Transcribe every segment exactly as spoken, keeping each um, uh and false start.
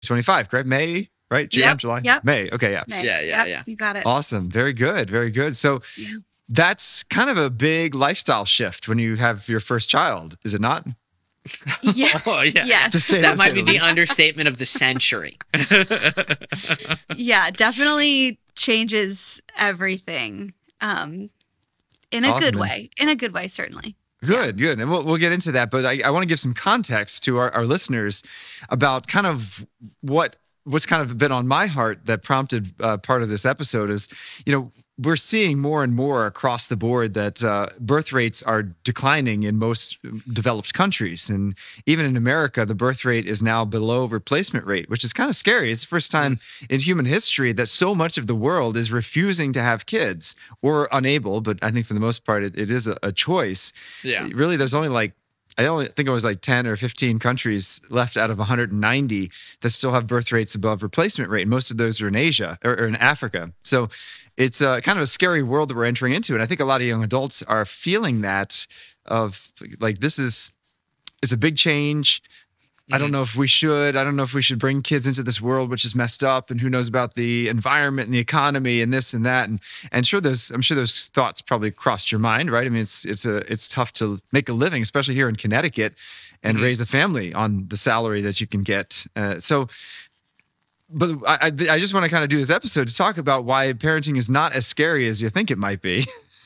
twenty-five, correct? May, right? June, Yep, July, yep. May. Okay, yeah. May. Yeah, yeah, Yep, yeah. You got it. Awesome. Very good. Very good. So Yeah. that's kind of a big lifestyle shift when you have your first child, is it not? Yeah. Oh, yeah. Yes. To say That to say might be the the least. understatement of the century. Yeah, definitely changes everything. Um, in a Awesome, good man. way. In a good way, certainly. Good, good. And we'll, we'll get into that. But I, I want to give some context to our, our listeners about kind of what what's kind of been on my heart that prompted uh, part of this episode is, you know, we're seeing more and more across the board that uh, birth rates are declining in most developed countries. And even in America, the birth rate is now below replacement rate, which is kind of scary. It's the first time in human history that so much of the world is refusing to have kids or unable. But I think for the most part, it, it is a, a choice. Yeah. Really, there's only like, I only think it was like ten or fifteen countries left out of one hundred ninety that still have birth rates above replacement rate. Most of those are in Asia or, or in Africa. So it's a kind of a scary world that we're entering into. And I think a lot of young adults are feeling that of like, this is, it's a big change. I don't know if we should. I don't know if we should bring kids into this world, which is messed up, and who knows about the environment and the economy and this and that. And and sure, those I'm sure those thoughts probably crossed your mind, right? I mean, it's it's a it's tough to make a living, especially here in Connecticut, and Mhm. raise a family on the salary that you can get. Uh, so, but I I I just want to kind of do this episode to talk about why parenting is not as scary as you think it might be.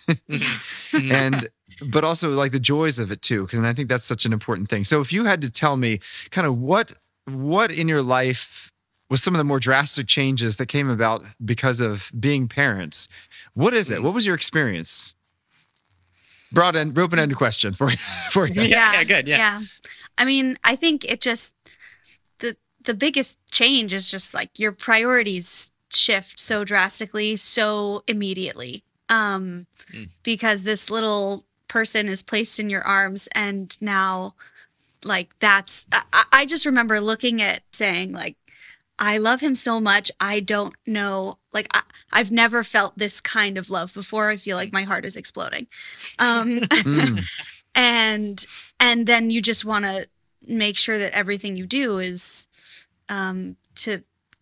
Mhm. and but also like the joys of it too, and I think that's such an important thing. So if you had to tell me kind of what what in your life was some of the more drastic changes that came about because of being parents, what is it? What was your experience? Broad end, open-ended question for you. For you. Yeah, yeah, good, yeah. I mean, I think it just the the biggest change is just like your priorities shift so drastically, so immediately. Um, Mm. because this little person is placed in your arms, and now, like that's I, I just remember looking at saying like, I love him so much. I don't know, like I, I've never felt this kind of love before. I feel like my heart is exploding. Um, Mm. and and then you just want to make sure that everything you do is um to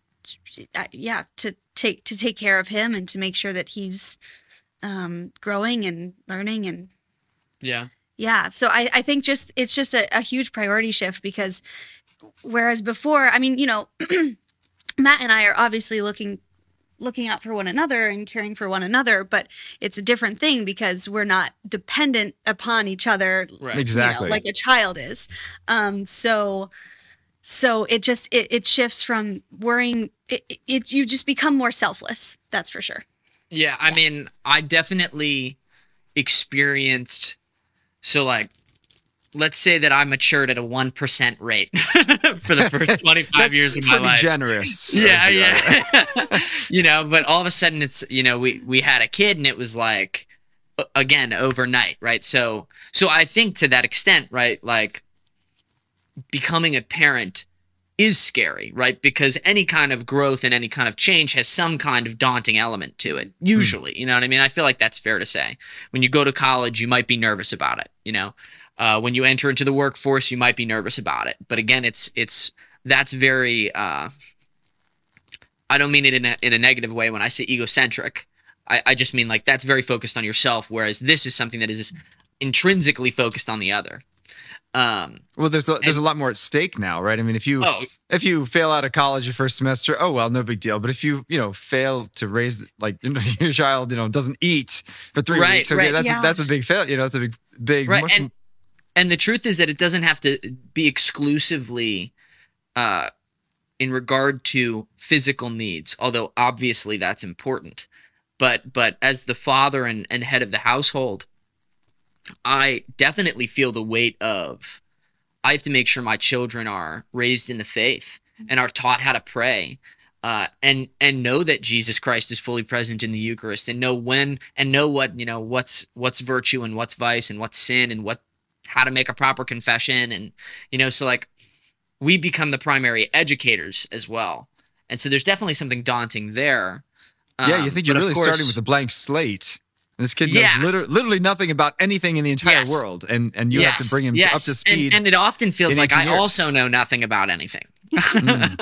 uh, yeah to take to take care of him and to make sure that he's um growing and learning. And Yeah. yeah, so I, I think just it's just a, a huge priority shift, because whereas before, I mean, you know, Matt and I are obviously looking looking out for one another and caring for one another, but it's a different thing because we're not dependent upon each other, Right. you Exactly. know, like a child is. Um, so so it just it, it shifts from worrying. It, it, it you just become more selfless. That's for sure. Yeah, I mean, I definitely experienced, so like, let's say that I matured at a one percent rate for the first twenty-five That's years of my pretty life. generous. Yeah, of you. yeah. You know, but all of a sudden it's, you know, we, we had a kid and it was like, a- again, overnight, right? So, so I think to that extent, right, like becoming a parent is scary, right? Because any kind of growth and any kind of change has some kind of daunting element to it, usually. You know what I mean? I feel like that's fair to say. When you go to college, you might be nervous about it, you know? Uh, when you enter into the workforce, you might be nervous about it. But again, it's it's that's very. Uh, I don't mean it in a in a negative way when I say egocentric. I, I just mean like that's very focused on yourself, whereas this is something that is intrinsically focused on the other. Um, Well, there's a, there's a lot more at stake now, right? I mean, if you oh, if you fail out of college your first semester, oh well, no big deal. But if you you know fail to raise like you know, your child, you know doesn't eat for three Right, weeks, okay, right. that's Yeah. a, that's a big fail. You know, it's a big big. right, much- and and the truth is that it doesn't have to be exclusively uh, in regard to physical needs, although obviously that's important. But but as the father and, and head of the household, I definitely feel the weight of I have to make sure my children are raised in the faith and are taught how to pray, uh, and and know that Jesus Christ is fully present in the Eucharist, and know when and know what you know what's what's virtue and what's vice and what's sin and what how to make a proper confession, and you know so like we become the primary educators as well, and so there's definitely something daunting there. yeah, you Um, think you're but of really course- starting with a blank slate. And this kid Yeah. knows liter- literally nothing about anything in the entire Yes. world, and and you have to bring him to- up to And- speed. And, it often feels in like I eighteen years. also know nothing about anything. Mm.